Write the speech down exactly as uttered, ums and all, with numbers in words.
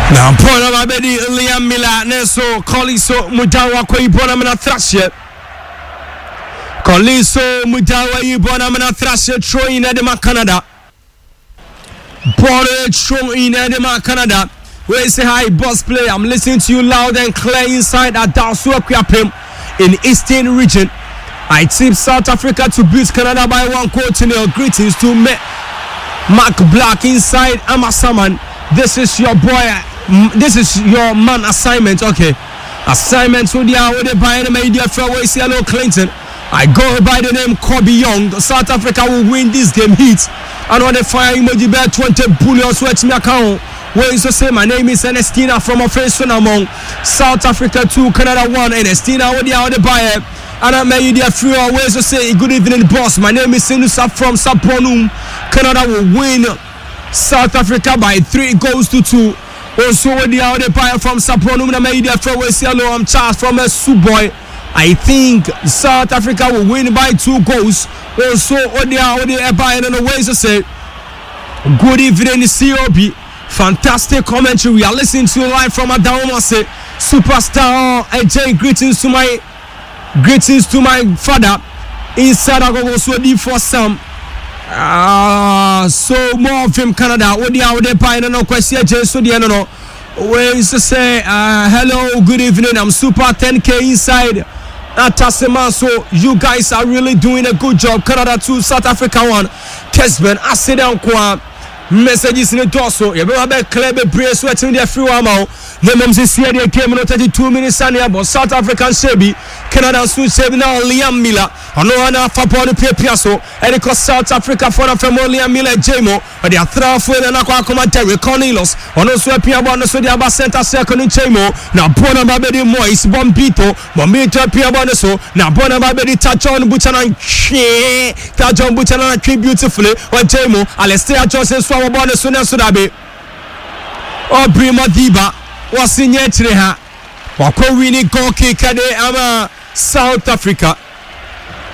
Now, Pona Mabedi, Liam Miller, Neso, Coliso, Mudawa, Koibona, Mana Thrasher. Coliso, Mudawa, Ibona, Mana Thrasher, Troy in Edema, Canada. Bore, Troy in Edema, Canada. Where say hi, boss player. I'm listening to you loud and clear inside at Dalsua Kwapim in Eastern region. I tip South Africa to beat Canada by one goal to nil. Greetings to me, Mark Black inside Amasaman. This is your boy. This is your man assignment. Okay, assignment to the hour by the media for Hello Clinton. I go by the name Kobe Young. South Africa will win this game. Heat. And on the fire emoji bear twenty bullions wet me account. Where is the same? My name is Ernestina from a friends among South Africa two, Canada one. Ernestina, what the hour buyer. And I made you free always to say good evening, boss. My name is Sinusa from Sapronum. Canada will win South Africa by three goals to two. Also, with the other buyer from Sapronum, I made you free always say hello. I'm Charles from a Suboy. I think South Africa will win by two goals. Also, with the other buyer and always to say good evening, C O B. Fantastic commentary. We are listening to live from Adamase Superstar. A J, greetings to my greetings to my father inside Agogo Swedi for some. Ah, so more of him Canada. What the hour they buy no question J so the no. Where is to say uh, hello, good evening. I'm Super ten K inside Atasema. So you guys are really doing a good job. Canada two, South Africa one. Kesben, I sit down kwa. Messages in the torso. You better be clear, be brave, sweating their free warm out. The mums is here, they came in thirty-two minutes and but South African Shebi, Canada soon Shebi now Liam Miller. I know enough for the Piasso, and it cost South Africa for from Liam Miller, Jamo, but they are thrown for an aqua commentary, Cornelius, on also a Piabon, so they are center second in Jamo. Now Bona Babedi Moise, Bombito, Bombito Piabonaso, now Bona Babedi touch on Buchanan, touch on Buchanan, beautifully, or Jamo, Alessia Johnson, Swallow Bonus, and Sudabe. Oh, Brima Diba. Was in Yetreha. Wako winning goal kicker de ama South Africa.